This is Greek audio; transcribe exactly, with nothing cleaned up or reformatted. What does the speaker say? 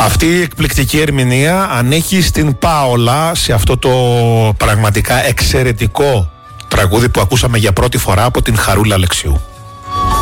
Αυτή η εκπληκτική ερμηνεία ανέχει στην Πάολα σε αυτό το πραγματικά εξαιρετικό τραγούδι που ακούσαμε για πρώτη φορά από την Χαρούλα Αλεξίου.